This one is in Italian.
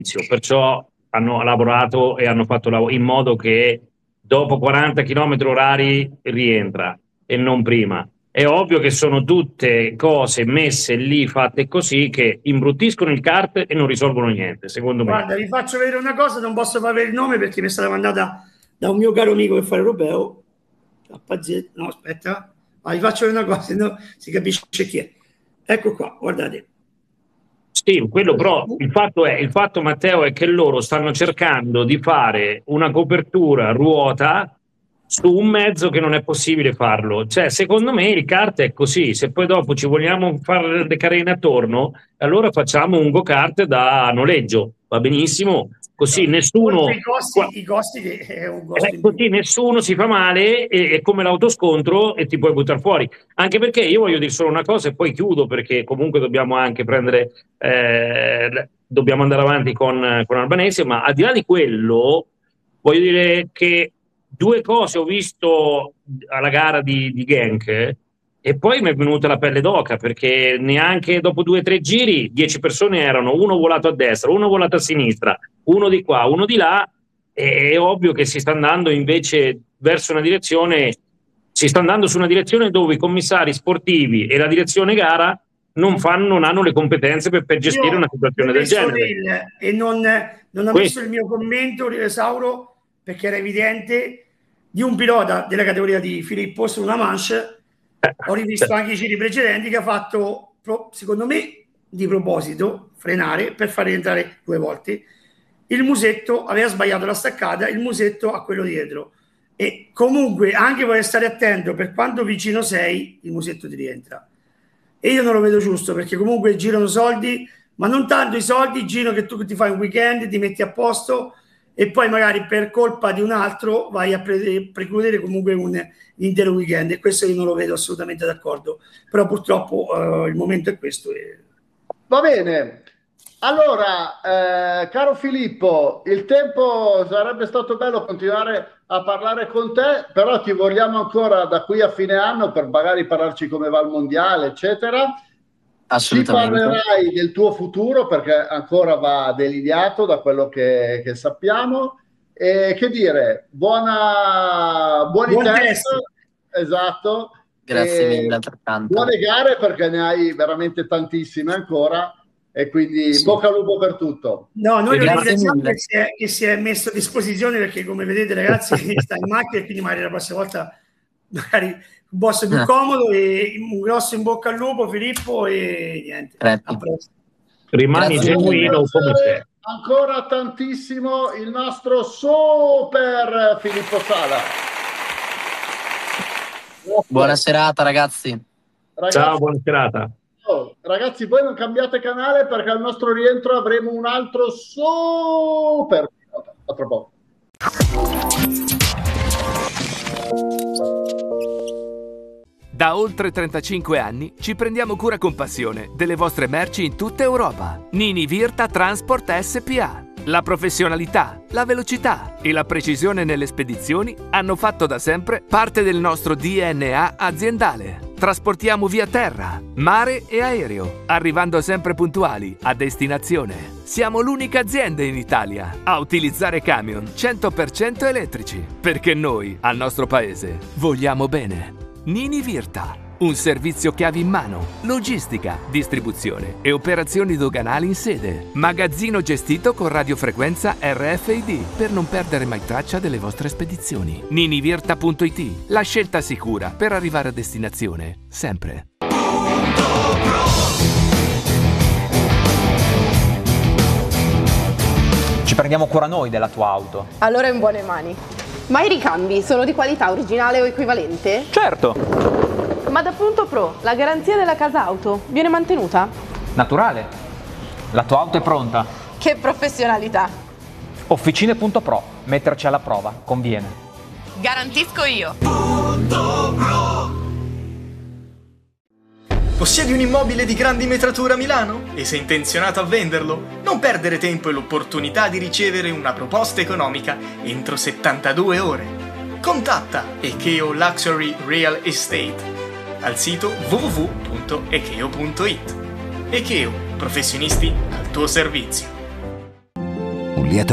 perciò hanno lavorato e hanno fatto in modo che dopo 40 km orari rientra e non prima. È ovvio che sono tutte cose messe lì, fatte così, che imbruttiscono il kart e non risolvono niente, secondo me. Guarda, vi faccio vedere una cosa, non posso far vedere il nome perché mi è stata mandata da un mio caro amico che fa europeo. No, aspetta. Vi faccio vedere una cosa, no? Si capisce chi è. Ecco qua, guardate. Sì, quello però il fatto, Matteo, è che loro stanno cercando di fare una copertura a ruota su un mezzo che non è possibile farlo. Cioè, secondo me il kart è così, se poi dopo ci vogliamo fare le carene attorno, allora facciamo un go-kart da noleggio, va benissimo, così nessuno... I costi che è un costo in più. Così nessuno si fa male, è come l'autoscontro e ti puoi buttare fuori. Anche perché io voglio dire solo una cosa e poi chiudo, perché comunque dobbiamo anche prendere, dobbiamo andare avanti con Albanese, ma al di là di quello, voglio dire che due cose ho visto alla gara di Genk, e poi mi è venuta la pelle d'oca, perché neanche dopo 2 o 3 giri 10 persone erano, uno volato a destra, uno volato a sinistra, uno di qua, uno di là. È ovvio che si sta andando invece verso una direzione, si sta andando su una direzione dove i commissari sportivi e la direzione gara non hanno le competenze per gestire una situazione del genere. E non ho messo il mio commento, Sauro, perché era evidente, di un pilota della categoria di Filippo su una manche. Ho rivisto anche i giri precedenti che ha fatto, secondo me, di proposito, frenare per far rientrare 2 volte. Il musetto aveva sbagliato la staccata, il musetto a quello dietro. E comunque anche vuoi stare attento, per quanto vicino sei, il musetto ti rientra. E io non lo vedo giusto, perché comunque girano soldi, ma non tanto i soldi, girano che tu ti fai un weekend, ti metti a posto e poi magari per colpa di un altro vai a precludere comunque un intero weekend, e questo io non lo vedo assolutamente d'accordo. Però purtroppo il momento è questo. Va bene. Allora, caro Filippo, il tempo sarebbe stato bello continuare a parlare con te, però ti vogliamo ancora da qui a fine anno per magari parlarci come va il mondiale, eccetera. Assolutamente. Ci parlerai del tuo futuro perché ancora va delineato da quello che sappiamo. E che dire, buoni test, esatto. Grazie mille, altrettanto. Buone gare perché ne hai veramente tantissime ancora. E quindi sì. Bocca al lupo per tutto. No, noi lo ringraziamo che si è messo a disposizione, perché come vedete ragazzi sta in macchina, e quindi magari la prossima volta magari un boss più comodo, e un grosso in bocca al lupo Filippo, e niente, a presto. Rimani genuino come te. Ancora tantissimo il nostro super Filippo Sala. Buona serata ragazzi. Ciao, buona serata. Ragazzi, voi non cambiate canale perché al nostro rientro avremo un altro super pilota. A tra poco. Da oltre 35 anni ci prendiamo cura con passione delle vostre merci in tutta Europa. Nini Virta Transport SPA. La professionalità, la velocità e la precisione nelle spedizioni hanno fatto da sempre parte del nostro DNA aziendale. Trasportiamo via terra, mare e aereo, arrivando sempre puntuali a destinazione. Siamo l'unica azienda in Italia a utilizzare camion 100% elettrici, perché noi, al nostro paese, vogliamo bene. Nini Virta, un servizio chiavi in mano, logistica, distribuzione e operazioni doganali in sede. Magazzino gestito con radiofrequenza RFID per non perdere mai traccia delle vostre spedizioni. Ninivirta.it, la scelta sicura per arrivare a destinazione, sempre. Ci prendiamo cura noi della tua auto. Allora è in buone mani. Ma i ricambi sono di qualità originale o equivalente? Certo! Ma da Punto Pro, la garanzia della casa auto viene mantenuta? Naturale. La tua auto è pronta. Che professionalità! Officine.pro, metterci alla prova, conviene. Garantisco io! Punto Pro. Possiedi un immobile di grandi metrature a Milano? E sei intenzionato a venderlo? Non perdere tempo e l'opportunità di ricevere una proposta economica entro 72 ore. Contatta Ekeo Luxury Real Estate al sito www.ekeo.it. Ekeo, professionisti al tuo servizio. Pugliese